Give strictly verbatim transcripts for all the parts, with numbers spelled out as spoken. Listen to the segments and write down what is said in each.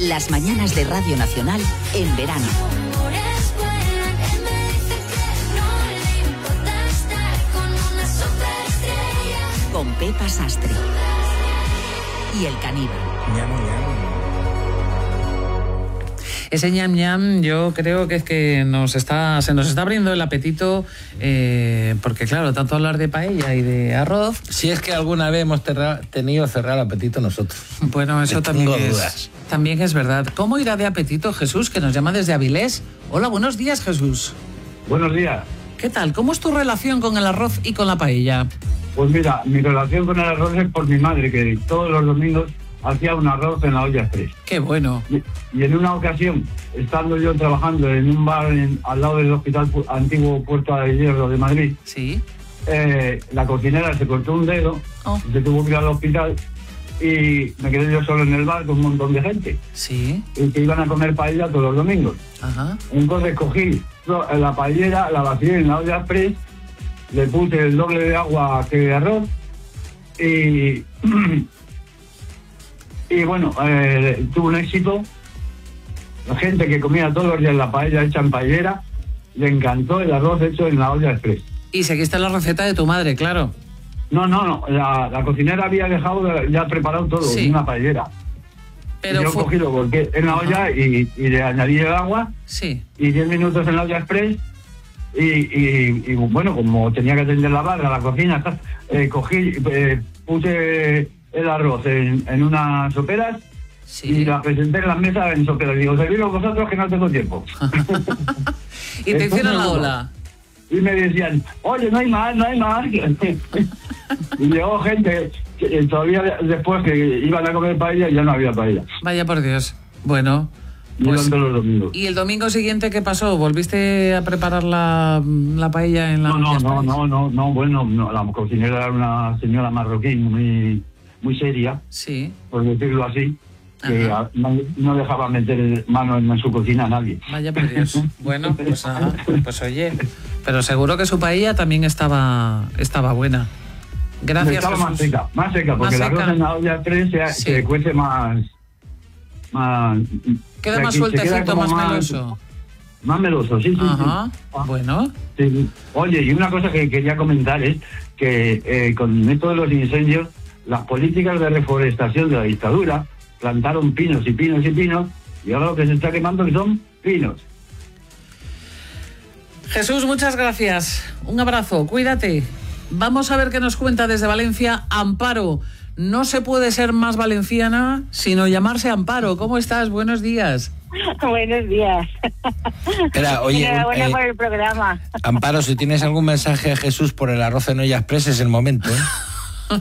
Las mañanas de Radio Nacional en verano. Con Pepa Sastre y el caníbal. Ñam, ñam. Ese ñam ñam yo creo que es que nos está, se nos está abriendo el apetito, eh, porque claro, tanto hablar de paella y de arroz... Si es que alguna vez hemos terra, tenido cerrar el apetito nosotros. Bueno, eso también es, dudas. también es verdad. ¿Cómo irá de apetito Jesús, que nos llama desde Avilés? Hola, buenos días, Jesús. Buenos días. ¿Qué tal? ¿Cómo es tu relación con el arroz y con la paella? Pues mira, mi relación con el arroz es por mi madre, que todos los domingos hacía un arroz en la olla express. ¡Qué bueno! Y, y en una ocasión, estando yo trabajando en un bar en, al lado del Hospital Pu- Antiguo Puerto de Hierro de Madrid, Sí. eh, la cocinera se cortó un dedo, Oh. se tuvo que ir al hospital y me quedé yo solo en el bar con un montón de gente Sí. y que iban a comer paella todos los domingos. Ajá. Entonces cogí la paellera, la vacié en la olla express, le puse el doble de agua que de arroz y... Y bueno, eh, tuvo un éxito. La gente que comía todos los días la paella hecha en paellera, le encantó el arroz hecho en la olla express. Y seguiste la receta de tu madre, claro. No, no, no. La, la cocinera había dejado ya preparado todo Sí. en una paellera. Pero y yo fue... cogí, lo volqué en la Ajá. olla y, y le añadí el agua Sí. y diez minutos en la olla express. Y, y, y bueno, como tenía que atender la barra, la cocina, eh, cogí, eh, puse el arroz en, en unas soperas Sí. y la presenté en las mesas en soperas. Digo, serviros vosotros que no tengo tiempo. Y te Entonces, hicieron la bueno, ola. Y me decían, oye, no hay más, no hay más. Y llegó gente, que todavía después que iban a comer paella, ya no había paella. Vaya por Dios. Bueno, Y pues... iban todos los domingos. ¿Y el domingo siguiente qué pasó? ¿Volviste a preparar la, la paella en la... No, no, olla no, express? no, no, no, bueno, no, la cocinera era una señora marroquí muy, muy seria, Sí. por decirlo así, que Ajá. a- no, no dejaba meter mano en su cocina a nadie. Vaya por Dios. Bueno, pues nada, pues oye, pero seguro que su paella también estaba estaba buena. Gracias, Estaba Jesús. más seca, más seca, porque Más el arroz seca. en la olla tres se, Sí. se cuece más... más Queda se- más se queda sueltecito, como más meloso. Más meloso, sí, sí, Ajá, sí. Ah, bueno. sí. Oye, y una cosa que quería comentar es que eh, con esto de los incendios, las políticas de reforestación de la dictadura plantaron pinos y pinos y pinos, y ahora lo que se está quemando son pinos. Jesús, muchas gracias. Un abrazo, cuídate. Vamos a ver qué nos cuenta desde Valencia Amparo. No se puede ser más valenciana sino llamarse Amparo. ¿Cómo estás? Buenos días. Buenos días. Espera, oye, Enhorabuena eh, por el programa. Amparo, si tienes algún mensaje a Jesús por el arroz en olla express, es el momento, ¿eh?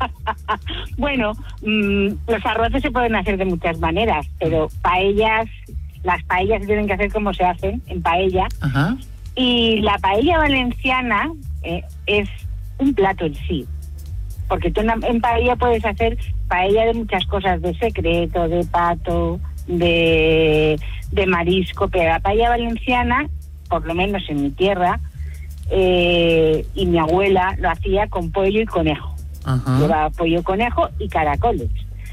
Bueno, mmm, los arroces se pueden hacer de muchas maneras, pero paellas, las paellas se tienen que hacer como se hacen, en paella. Ajá. Y la paella valenciana eh, es un plato en sí. Porque tú en, en paella puedes hacer paella de muchas cosas, de secreto, de pato, de, de marisco, pero la paella valenciana, por lo menos en mi tierra, eh, y mi abuela lo hacía con pollo y conejo. Ajá. Lleva pollo, conejo y caracoles.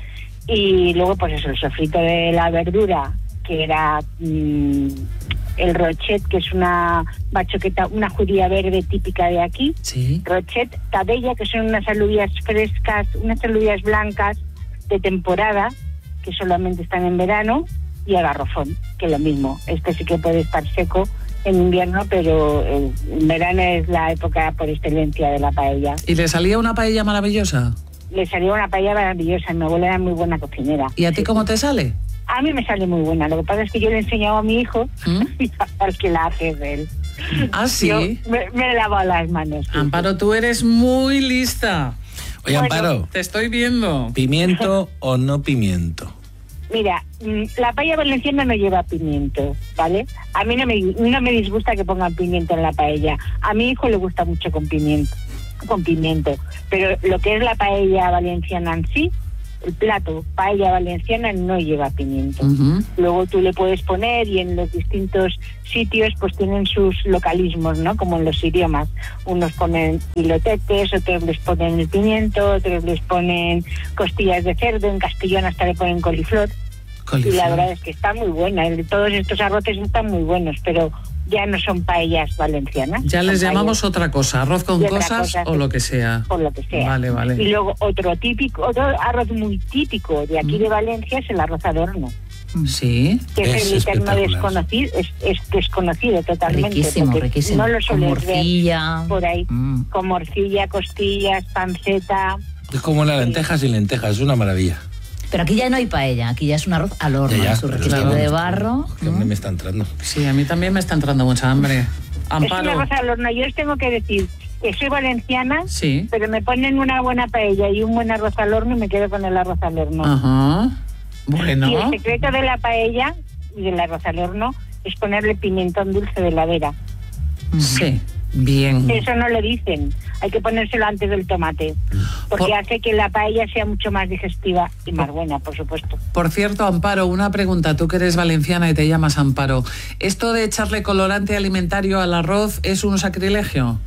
Y luego, pues eso, el sofrito de la verdura, que era mmm, el rochet, que es una bachoqueta, una judía verde típica de aquí. Sí. Rochet, tabella, que son unas alubias frescas, unas alubias blancas de temporada, que solamente están en verano, y el garrofón, que es lo mismo. Este sí que puede estar seco en invierno, pero en verano es la época por excelencia de la paella. ¿Y le salía una paella maravillosa? Le salió una paella maravillosa, mi abuela era muy buena cocinera. ¿Y a ti cómo te sale? A mí me sale muy buena, lo que pasa es que yo le he enseñado a mi hijo ¿Mm? y al que la hace es él. Ah, sí. Yo me, me he lavado las manos. Sí. Amparo, tú eres muy lista. Oye, Bueno, Amparo, Te estoy viendo. ¿pimiento o no pimiento? Mira, la paella valenciana no lleva pimiento, ¿vale? A mí no me, no me disgusta que pongan pimiento en la paella. A mi hijo le gusta mucho con pimiento, con pimiento. Pero lo que es la paella valenciana en sí, el plato paella valenciana no lleva pimiento. Uh-huh. Luego tú le puedes poner, y en los distintos sitios pues tienen sus localismos, ¿no? Como en los idiomas. Unos ponen pilotetes, otros les ponen el pimiento, otros les ponen costillas de cerdo, en Castellón hasta le ponen coliflor. Coliflor. Y la verdad es que está muy buena. Todos estos arroces están muy buenos, pero ya no son paellas valencianas. Ya les son llamamos paellas otra cosa, arroz con cosas cosa, o lo que sea. O lo que sea. Vale, vale. Y luego otro típico, otro arroz muy típico de aquí de Valencia es el arroz al horno. Sí. Que es, Es el eterno espectacular. desconocido, es, es desconocido totalmente. Riquísimo, porque riquísimo. No lo Con sueles morcilla. ver por ahí. Mm. Con morcilla, costillas, panceta. Es como las lentejas y lentejas, es una maravilla. Pero aquí ya no hay paella, aquí ya es un arroz al horno, Ya, ya, en su pero relleno está de bueno. barro. Que hambre me está entrando. Sí, a mí también me está entrando mucha hambre. Es Amparo. una cosa al horno. Yo os tengo que decir que soy valenciana, Sí. pero me ponen una buena paella y un buen arroz al horno y me quedo con el arroz al horno. Ajá. Y el Bueno. secreto de la paella y del arroz al horno es ponerle pimentón dulce de la vera. Sí. Bien. Eso no lo dicen. Hay que ponérselo antes del tomate, porque Por- hace que la paella sea mucho más digestiva y más buena, por supuesto. Por cierto, Amparo, una pregunta. Tú que eres valenciana y te llamas Amparo. ¿Esto de echarle colorante alimentario al arroz es un sacrilegio?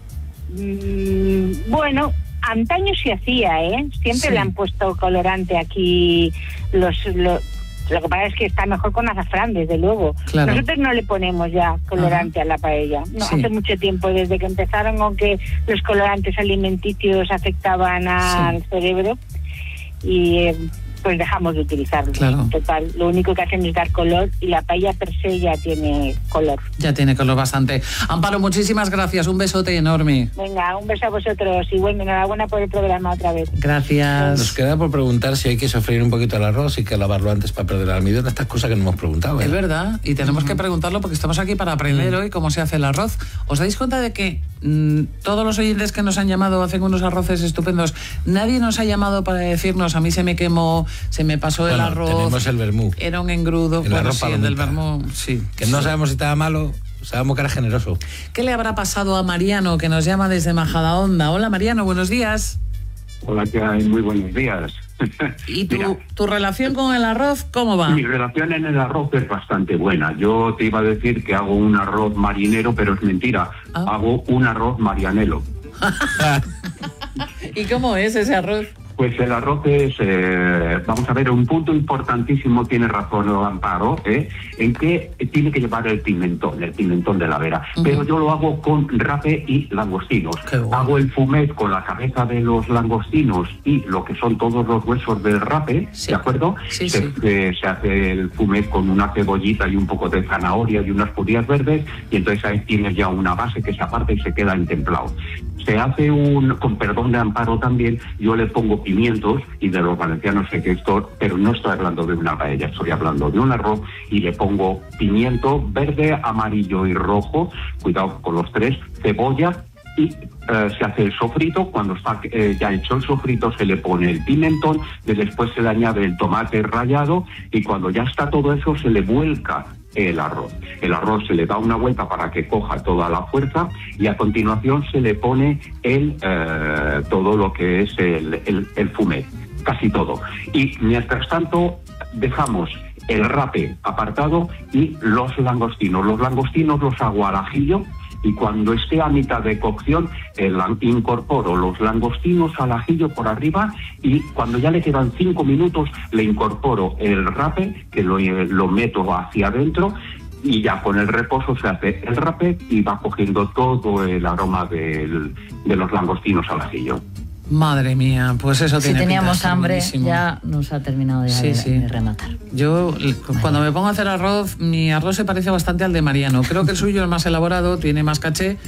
Mm, bueno, antaño se hacía, ¿eh? Siempre Sí. le han puesto colorante aquí. Los, lo, lo que pasa es que está mejor con azafrán, desde luego. Claro. Nosotros no le ponemos ya colorante a la paella. No, Sí. hace mucho tiempo, desde que empezaron con que los colorantes alimenticios afectaban al cerebro y eh, pues dejamos de utilizarlos. Claro. Total, lo único que hacen es dar color y la paella per se ya tiene color. Ya tiene color bastante. Amparo, muchísimas gracias. Un besote enorme. Venga, un beso a vosotros y bueno, enhorabuena por el programa otra vez. Nos Gracias. queda por preguntar si hay que sofreír un poquito el arroz y que lavarlo antes para perder el almidón. Estas cosas que no hemos preguntado. ¿eh? Es verdad, y tenemos que preguntarlo porque estamos aquí para aprender hoy cómo se hace el arroz. ¿Os dais cuenta de que mm, todos los oyentes que nos han llamado hacen unos arroces estupendos? Nadie nos ha llamado para decirnos, a mí se me quemó, se me pasó el Bueno, arroz. tenemos el vermú. Era un engrudo. El Bueno, arroz sí, el del palomita. vermú, sí. Que no sabemos si estaba malo, sabemos que era generoso. ¿Qué le habrá pasado a Mariano, que nos llama desde Majadahonda? Hola, Mariano, buenos días. Hola, ¿qué hay? Muy buenos días. ¿Y tu, Mira, tu relación con el arroz, cómo va? mi relación en el arroz es bastante buena. Yo te iba a decir que hago un arroz marinero, pero es mentira. Ah. Hago un arroz marianelo. ¿Y cómo es ese arroz? Pues el arroz es, eh, vamos a ver, un punto importantísimo, tiene razón Amparo, ¿eh? en que tiene que llevar el pimentón, el pimentón de la vera. Ujú. Pero yo lo hago con rape y langostinos. Qué bueno. Hago el fumet con la cabeza de los langostinos y lo que son todos los huesos del rape, Sí. ¿de acuerdo? Sí, se, sí. eh, se hace el fumet con una cebollita y un poco de zanahoria y unas judías verdes, y entonces ahí tienes ya una base que se aparta y se queda en templado. Se hace un, con perdón de Amparo también, yo le pongo pimientos, y de los valencianos sé que esto, pero no estoy hablando de una paella, estoy hablando de un arroz, y le pongo pimiento verde, amarillo y rojo, cuidado con los tres, cebolla, y eh, se hace el sofrito. Cuando está eh, ya hecho el sofrito se le pone el pimentón, y después se le añade el tomate rallado, y cuando ya está todo eso se le vuelca el arroz. El arroz se le da una vuelta para que coja toda la fuerza, y a continuación se le pone el eh, todo lo que es el, el, el fumet, casi todo. Y mientras tanto dejamos el rape apartado y los langostinos. Los langostinos los hago al ajillo, y cuando esté a mitad de cocción eh, incorporo los langostinos al ajillo por arriba, y cuando ya le quedan cinco minutos le incorporo el rape, que lo, lo meto hacia adentro, y ya con el reposo se hace el rape y va cogiendo todo el aroma del, de los langostinos al ajillo. Madre mía, pues eso Si tiene teníamos pinta de hambre, buenísimo. ya nos ha terminado ya Sí, de, sí. de rematar. Yo, l- cuando me pongo a hacer arroz, mi arroz se parece bastante al de Mariano. Creo que el suyo es más elaborado, tiene más caché,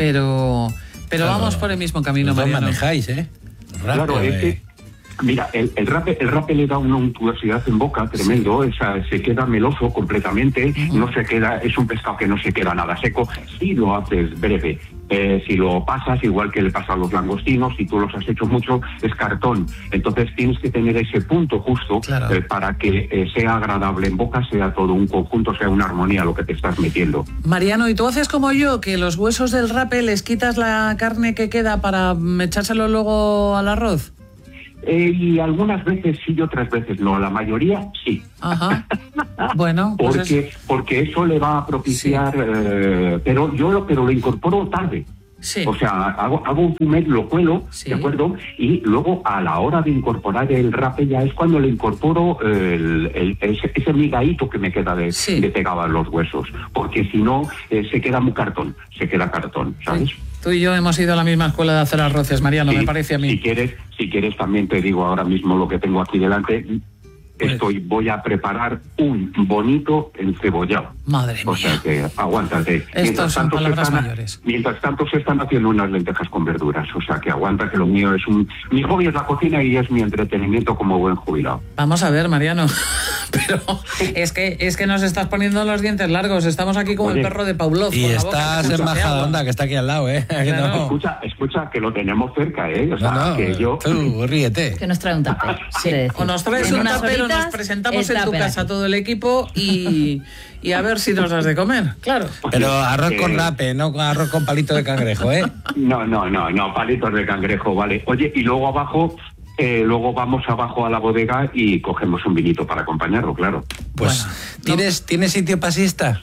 pero pero Claro, vamos por el mismo camino, los dos Mariano. manejáis, ¿eh? Claro, Rápido, es que, eh. mira, el, el rape el rape le da una untuosidad en boca tremendo, esa, se queda meloso completamente, no se queda, es un pescado que no se queda nada seco, si lo haces breve. Eh, si lo pasas, igual que le pasa a los langostinos, si tú los has hecho mucho, es cartón. Entonces tienes que tener ese punto justo, Claro. eh, para que eh, sea agradable en boca, sea todo un conjunto, sea una armonía lo que te estás metiendo. Mariano, ¿y tú haces como yo, que los huesos del rape les quitas la carne que queda para mm, echárselo luego al arroz? Eh, y algunas veces sí y otras veces no, la mayoría sí. Ajá. Bueno, pues Porque, es- porque eso le va a propiciar, eh, pero yo lo, pero lo incorporo tarde. Sí. O sea, hago, hago un fumet, lo cuelo, Sí. ¿de acuerdo? Y luego a la hora de incorporar el rape ya es cuando le incorporo el, el- ese, ese migadito que me queda de, Sí. de pegado a los huesos. Porque si no, eh, se queda muy cartón, se queda cartón, ¿sabes? Tú y yo hemos ido a la misma escuela de hacer arroces, Mariano, Sí, me parece a mí. Si quieres, si quieres también te digo ahora mismo lo que tengo aquí delante. Pues- Estoy, voy a preparar un bonito encebollado. Madre O mía. sea que aguántate. Estos son se palabras están, mayores. mientras tanto se están haciendo unas lentejas con verduras. O sea que aguanta, que lo mío es un... Mi hobby es la cocina y es mi entretenimiento como buen jubilado. Vamos a ver, Mariano. Pero es que es que nos estás poniendo los dientes largos. Estamos aquí como Oye, el perro de Pavlov. Y con la boca estás que en se hace agua. Majadahonda, que está aquí al lado, ¿eh? Que Claro. no. Escucha, escucha, que lo tenemos cerca, ¿eh? O sea, No, no, que yo... tú ríete. Que nos trae un tupper, quiere decir. O nos traes En un unas tapero, nos horitas presentamos en está tu per casa aquí. todo el equipo y, y a ver si nos das de comer. Claro. Pero arroz Eh, con rape, no con arroz con palito de cangrejo, ¿eh? No, no, no, no, palitos de cangrejo, vale. Oye, y luego abajo, eh, luego vamos abajo a la bodega y cogemos un vinito para acompañarlo, claro. Pues, Bueno, ¿tienes, ¿tienes sitio pasista?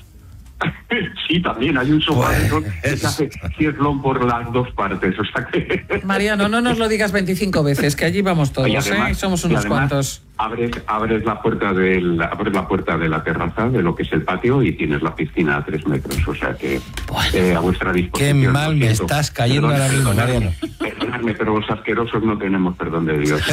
Sí, también hay un sofá Pues- de esos que se hace cieslón por las dos partes, o sea que... Mariano, no nos lo digas veinticinco veces, que allí vamos todos, Y además- ¿eh? Somos y unos además cuantos. Abres, abres la puerta del, abres la puerta de la terraza de lo que es el patio y tienes la piscina a tres metros, o sea que eh, a vuestra Qué disposición. mal lo me siento. estás cayendo Perdón, ahora mismo, perdonadme, Mariano. Perdonadme, pero los asquerosos no tenemos perdón de Dios.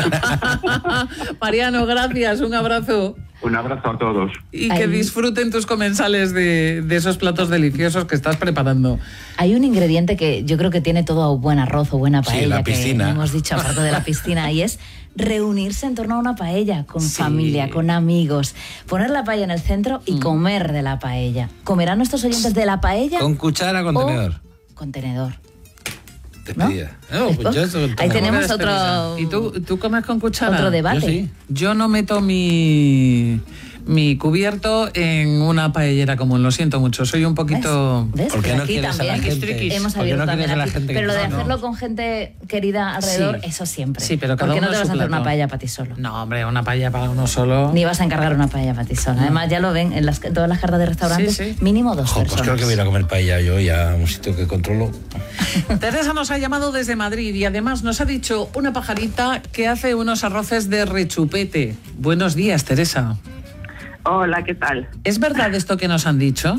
Mariano, gracias, un abrazo. Un abrazo a todos. Y que Ay. disfruten tus comensales de, de esos platos deliciosos que estás preparando. Hay un ingrediente que yo creo que tiene todo buen arroz o buena Sí, paella, la piscina. que hemos dicho aparte de la piscina, y es reunirse en torno a una paella, con Sí. familia, con amigos, poner la paella en el centro y comer de la paella. ¿Comerán nuestros oyentes de la paella? ¿Con cuchara o con o tenedor? con tenedor. Despedida. No, pues yo soy- Ahí tenemos Qué despedida. otro- ¿Y tú, tú comes con cuchara? Otro debate. Yo sí. Yo no meto mi, mi cubierto en una paellera común, lo siento mucho. Soy un poquito... ¿Ves? ¿Por qué Pero no aquí quieres a la también gente? hemos ¿Por qué abierto no también quieres a la aquí. gente que Pero lo de coma? hacerlo No. con gente querida alrededor, Sí. eso siempre. Sí, pero cada ¿Por qué no uno te vas su a hacer una plato. paella para ti solo? No, hombre, una paella para uno solo. Ni vas a encargar una paella para ti sola. Además, ya lo ven en las, todas las cartas de restaurantes, Sí, sí. mínimo dos Jo, pues personas. creo que voy a ir a comer paella yo y a un sitio que controlo. Teresa nos ha llamado desde Madrid y además nos ha dicho una pajarita que hace unos arroces de rechupete. Buenos días, Teresa. Hola, ¿qué tal? ¿Es verdad esto que nos han dicho?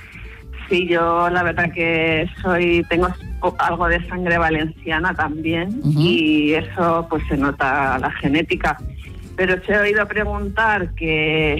Sí, yo la verdad que soy, tengo algo de sangre valenciana también. Ujú. Y eso pues se nota la genética. Pero te he oído preguntar que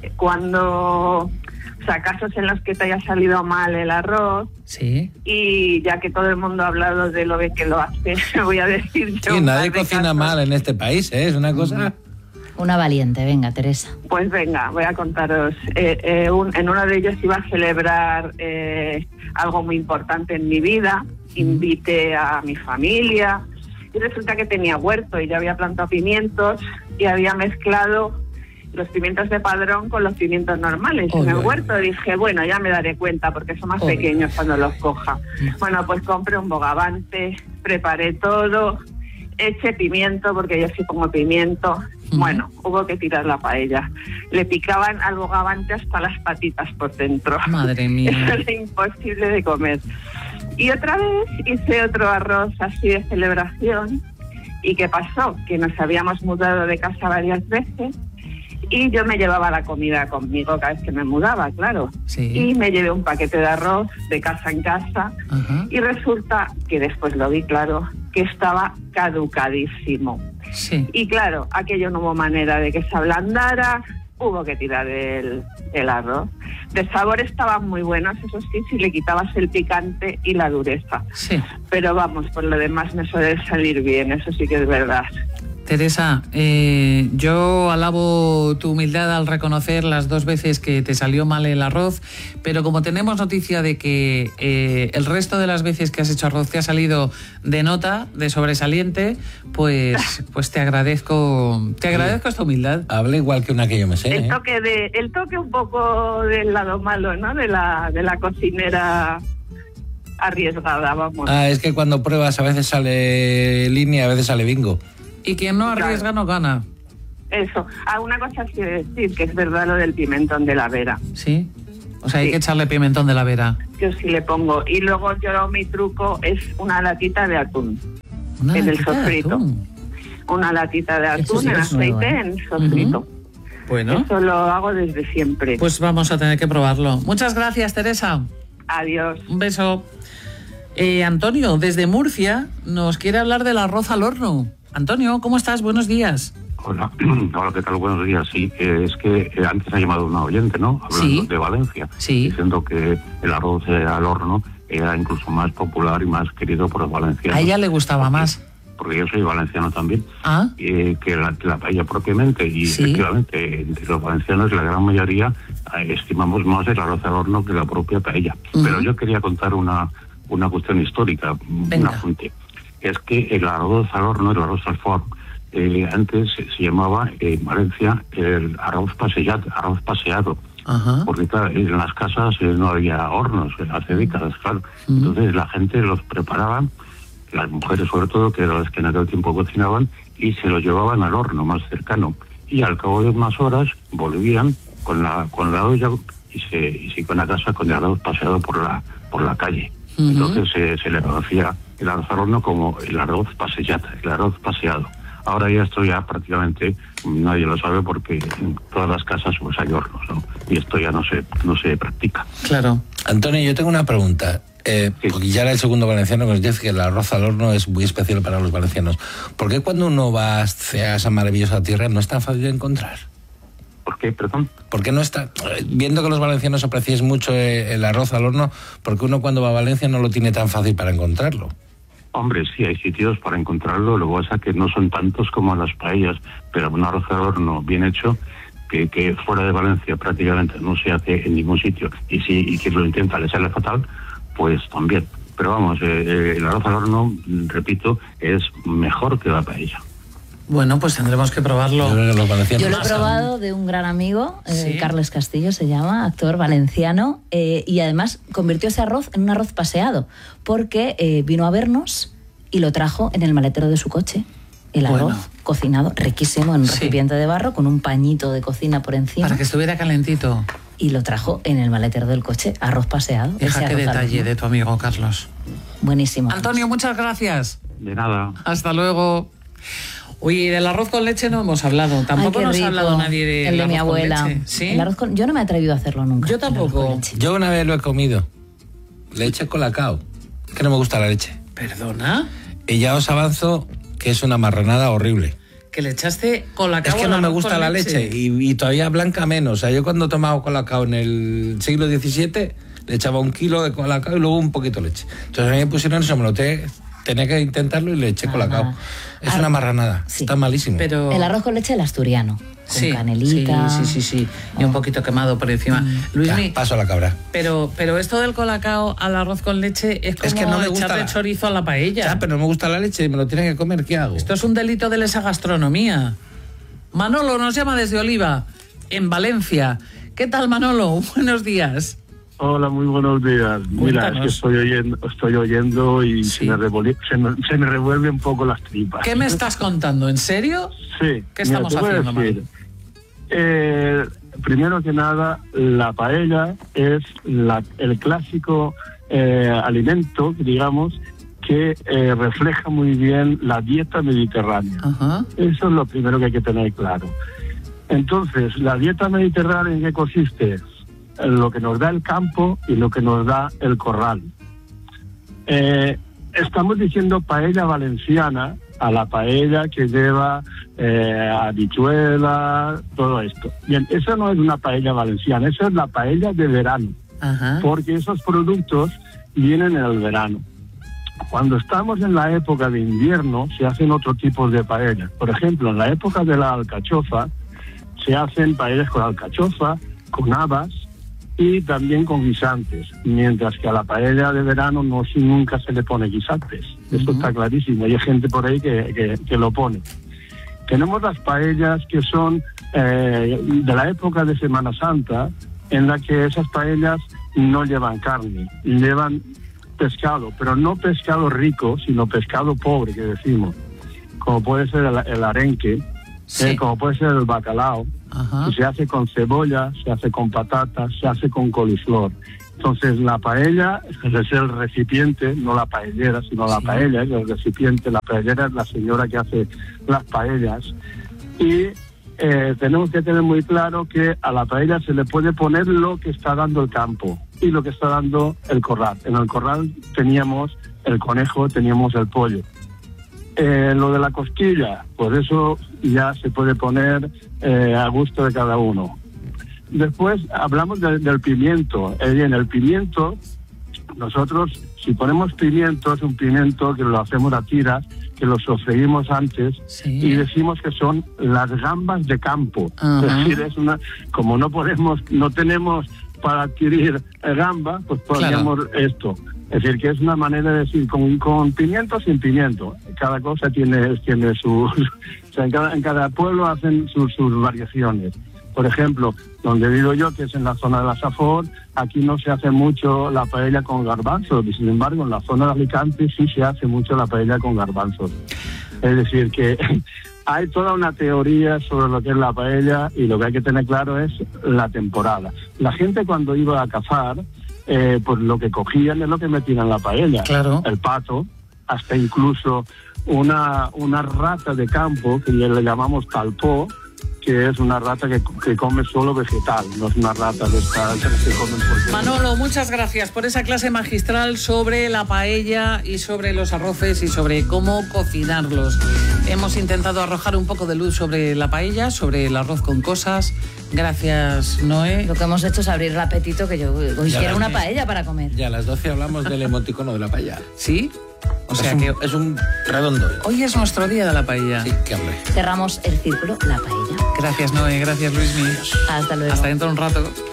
cuando, o sea, casos en los que te haya salido mal el arroz, Sí. y ya que todo el mundo ha hablado de lo bien que lo hace, voy a decir yo. Sí, un nadie par de cocina casos. mal en este país, ¿eh? Es una cosa... Una valiente, venga, Teresa. Pues venga, voy a contaros. Eh, eh, un- en uno de ellos iba a celebrar eh, algo muy importante en mi vida. Invité a mi familia y resulta que tenía huerto y ya había plantado pimientos y había mezclado los pimientos de padrón con los pimientos normales. Oy, en el oy, huerto dije, bueno, ya me daré cuenta porque son más Oy. pequeños cuando los coja. Bueno, pues compré un bogavante, preparé todo, eché pimiento porque yo sí pongo pimiento. Ujú. Bueno, hubo que tirar la paella. Le picaban al bogavante hasta las patitas por dentro. Madre mía. Eso era imposible de comer. Y otra vez hice otro arroz así de celebración. ¿Y qué pasó? Que nos habíamos mudado de casa varias veces y yo me llevaba la comida conmigo cada vez que me mudaba, claro. Sí. Y me llevé un paquete de arroz de casa en casa. Ajá. Y resulta que después lo vi claro, que estaba caducadísimo. Sí. Y claro, aquello no hubo manera de que se ablandara, hubo que tirar el, el arroz. De sabor estaban muy buenos, eso sí, si le quitabas el picante y la dureza. Sí. Pero vamos, por lo demás me suele salir bien, eso sí que es verdad. Teresa, eh, yo alabo tu humildad al reconocer las dos veces que te salió mal el arroz, pero como tenemos noticia de que eh, el resto de las veces que has hecho arroz te ha salido de nota, de sobresaliente, pues, pues te agradezco, te agradezco esta humildad. Habla igual que una que yo me sé, El ¿eh? toque de, el toque un poco del lado malo, ¿no? De la, de la cocinera arriesgada, vamos. Ah, es que cuando pruebas a veces sale línea, a veces sale bingo. Y quien no arriesga no gana. Eso. Ah, una cosa quiero decir, que es verdad lo del pimentón de la Vera. ¿Sí? O sea, hay Sí. que echarle pimentón de la Vera. Yo sí le pongo. Y luego yo mi truco es una latita de atún. Una en el latita de sofrito. atún. Una latita de Eso atún sí en es nuevo, aceite ¿eh? en sofrito. Bueno, Eso lo hago desde siempre. pues vamos a tener que probarlo. Muchas gracias, Teresa. Adiós. Un beso. Eh, Antonio, desde Murcia, nos quiere hablar del arroz al horno. Antonio, ¿cómo estás? Buenos días. Hola, hola, ¿qué tal? Buenos días. Sí, eh, es que eh, antes ha llamado una oyente, ¿no? Hablando Sí. de Valencia, Sí. diciendo que el arroz eh, al horno era incluso más popular y más querido por los valencianos. A ella le gustaba más. Porque yo soy valenciano también. Ah, eh, que la, la paella propiamente, y Sí. efectivamente entre los valencianos la gran mayoría eh, estimamos más el arroz al horno que la propia paella. Ujú. Pero yo quería contar una, una cuestión histórica, Venga. una fuente. Es que el arroz al horno, el arroz al forn, eh, antes se, se llamaba eh, en Valencia el arroz paseado, arroz paseado. ajá. Porque claro, en las casas eh, no había hornos eh, hace décadas, claro. Mm. Entonces la gente los preparaba, las mujeres sobre todo, que eran las que en aquel tiempo cocinaban, y se lo llevaban al horno más cercano. Y al cabo de unas horas volvían con la con la olla y se, y se iban a casa con el arroz paseado por la por la calle. Ujú. Entonces eh, se le conocía el arroz al horno como el arroz paseado, el arroz paseado. Ahora ya esto ya prácticamente nadie lo sabe porque en todas las casas pues hay hornos, ¿no? Y esto ya no se no se practica. Claro. Antonio, yo tengo una pregunta. Eh, Sí. porque ya era el segundo valenciano que nos dice que el arroz al horno es muy especial para los valencianos. ¿Por qué cuando uno va a esa maravillosa tierra no es tan fácil de encontrar? ¿Por qué? Perdón. ¿Por qué no está? Viendo que los valencianos apreciáis mucho eh, el arroz al horno, ¿por qué uno cuando va a Valencia no lo tiene tan fácil para encontrarlo? Hombre, sí, hay sitios para encontrarlo, lo que pasa es que no son tantos como las paellas, pero un arroz al horno bien hecho, que, que fuera de Valencia prácticamente no se hace en ningún sitio, y si y quien lo intenta le sale fatal, pues también. Pero vamos, eh, eh, el arroz al horno, repito, es mejor que la paella. Bueno, pues tendremos que Yo probarlo. creo que los valencianos... Yo lo he Más probado de un gran amigo, eh, Sí. Carles Castillo se llama, actor valenciano, eh, y además convirtió ese arroz en un arroz paseado, porque eh, vino a vernos y lo trajo en el maletero de su coche. El arroz Bueno. cocinado, riquísimo, en un Sí. recipiente de barro, con un pañito de cocina por encima, Para que estuviera calentito. y lo trajo en el maletero del coche, arroz paseado. ese Deja qué arroz al detalle horno. de tu amigo Carlos. Buenísimo. Antonio, muchas gracias. De nada. Hasta luego. Oye, del arroz con leche no hemos hablado. Ay, Tampoco qué nos rico. ha hablado nadie de El de mi abuela. ¿Sí? El arroz con- Yo no me he atrevido a hacerlo nunca. Yo el arroz tampoco. con leche. Yo una vez lo he comido. Leche con colacao. Que no me gusta la leche. ¿Perdona? Y ya os avanzo que es una marranada horrible. Que le echaste colacao. Es que al no me arroz gusta con la leche, y, y todavía blanca menos. O sea, yo cuando he tomado colacao en el siglo diecisiete, le echaba un kilo de colacao y luego un poquito de leche. Entonces a mí me pusieron eso, me lo te- tenía que intentarlo y le eché colacao. Nada. Es Ah, una marranada, sí. está malísimo. Pero... El arroz con leche, el asturiano. Con Sí, canelita. Sí, sí, sí, sí. Y un poquito quemado por encima. Mm. Luismi, Ya, paso a la cabra. pero, pero esto del colacao al arroz con leche es como Es que no me gusta echarle la- chorizo a la paella. Ya, pero no me gusta la leche y me lo tienen que comer, ¿qué hago? Esto es un delito de lesa gastronomía. Manolo nos llama desde Oliva, en Valencia. ¿Qué tal, Manolo? Buenos días. Hola, muy buenos días. Mira, es que Cuéntanos. estoy oyendo, estoy oyendo y Sí. se, me revoli- se, me, se me revuelve un poco las tripas. ¿Qué me estás contando? ¿En serio? Sí. ¿Qué mira, estamos te voy a haciendo, decir, eh, primero que nada, la paella es la, el clásico eh, alimento, digamos, que eh, refleja muy bien la dieta mediterránea. Ajá. Eso es lo primero que hay que tener claro. Entonces, la dieta mediterránea, ¿en qué consiste? En lo que nos da el campo y lo que nos da el corral. Eh, estamos diciendo paella valenciana a la paella que lleva eh, habichuela, todo esto. Bien, eso no es una paella valenciana, eso es la paella de verano, Ajá. porque esos productos vienen en el verano. Cuando estamos en la época de invierno, se hacen otro tipo de paellas. Por ejemplo, en la época de la alcachofa, se hacen paellas con alcachofa, con habas y también con guisantes. Mientras que a la paella de verano no si nunca se le pone guisantes. Eso Ujú. está clarísimo. Y hay gente por ahí que, que, que lo pone. Tenemos las paellas que son eh, de la época de Semana Santa, en la que esas paellas no llevan carne, llevan pescado, pero no pescado rico, sino pescado pobre, que decimos, como puede ser el, el arenque, Sí. eh, como puede ser el bacalao, Ajá. Y se hace con cebolla, se hace con patatas, se hace con coliflor. Entonces la paella es el recipiente, no la paellera, sino la Sí. paella, es el recipiente. La paellera es la señora que hace las paellas. Y eh, tenemos que tener muy claro que a la paella se le puede poner lo que está dando el campo y lo que está dando el corral. En el corral teníamos el conejo, teníamos el pollo. Eh, lo de la costilla, pues eso ya se puede poner eh, a gusto de cada uno. Después hablamos de, del pimiento. Eh, bien, el pimiento, nosotros si ponemos pimiento, es un pimiento que lo hacemos a tiras, que lo sofreímos antes, Sí. y decimos que son las gambas de campo. Ajá. Es decir, es una, como no podemos, no tenemos para adquirir eh, gamba, pues poníamos esto. Es decir, que es una manera de decir con, con pimiento o sin pimiento. Cada cosa tiene, tiene sus... O sea, en cada, en cada pueblo hacen sus, sus variaciones. Por ejemplo, donde vivo yo, que es en la zona de la Safor, aquí no se hace mucho la paella con garbanzos, y sin embargo en la zona de Alicante sí se hace mucho la paella con garbanzos. Es decir, que hay toda una teoría sobre lo que es la paella, y lo que hay que tener claro es la temporada. La gente cuando iba a cazar, eh, pues lo que cogían es lo que metían en la paella. Claro. El pato, hasta incluso una, una rata de campo, que le, le llamamos talpó, que es una rata que, que come solo vegetal, no es una rata de estas que comen porque... Manolo, muchas gracias por esa clase magistral sobre la paella y sobre los arroces y sobre cómo cocinarlos. Hemos intentado arrojar un poco de luz sobre la paella, sobre el arroz con cosas. Gracias, Noé. Lo que hemos hecho es abrir el apetito, que yo hoy Ya quiero las una vi. paella para comer. Ya a las doce hablamos del emoticono de la paella. ¿Sí? O sea es, un, que es un redondo. hoy es nuestro día de la paella. Sí, que hable. Cerramos el círculo, la paella. Gracias, Noé. Gracias, Luismi. Hasta luego. Hasta dentro de un rato.